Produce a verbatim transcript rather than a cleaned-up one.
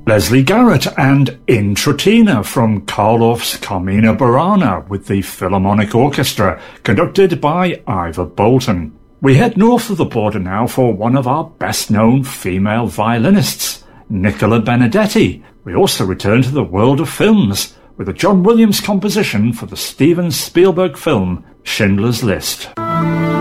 Leslie Garrett and Intratina from Karloff's Carmina Burana with the Philharmonic Orchestra, conducted by Ivor Bolton. We head north of the border now for one of our best-known female violinists, Nicola Benedetti. We also return to the world of films with a John Williams composition for the Steven Spielberg film Schindler's List.